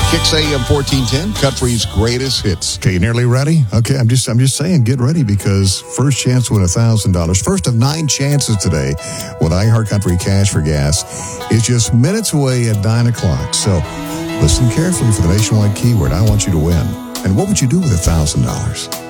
Kicks AM 1410, Country's greatest hits. Okay, you nearly ready? Okay, I'm just saying, get ready because first chance to win $1,000. First of 9 chances today with iHeart Country Cash for Gas is just minutes away at 9 o'clock. So listen carefully for the nationwide keyword I want you to win. And what would you do with $1,000?